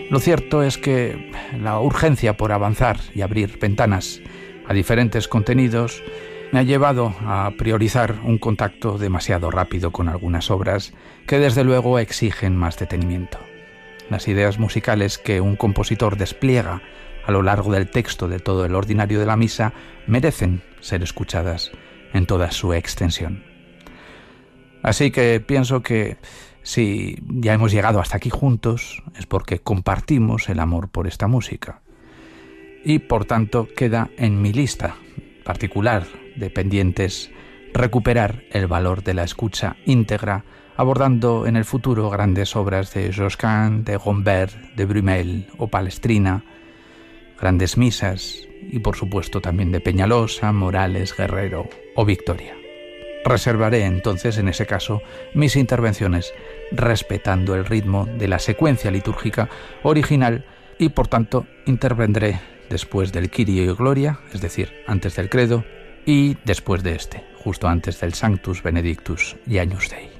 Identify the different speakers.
Speaker 1: Lo cierto es que la urgencia por avanzar y abrir ventanas a diferentes contenidos me ha llevado a priorizar un contacto demasiado rápido con algunas obras que desde luego exigen más detenimiento. Las ideas musicales que un compositor despliega a lo largo del texto de todo el ordinario de la misa merecen ser escuchadas en toda su extensión. Así que pienso que si ya hemos llegado hasta aquí juntos es porque compartimos el amor por esta música. Y por tanto queda en mi lista particular de pendientes recuperar el valor de la escucha íntegra, abordando en el futuro grandes obras de Josquin, de Gombert, de Brumel o Palestrina, grandes misas y por supuesto también de Peñalosa, Morales, Guerrero o Victoria. Reservaré entonces en ese caso mis intervenciones respetando el ritmo de la secuencia litúrgica original y por tanto intervendré después del Kyrie y Gloria, es decir, antes del Credo, y después de este, justo antes del Sanctus Benedictus y Agnus Dei.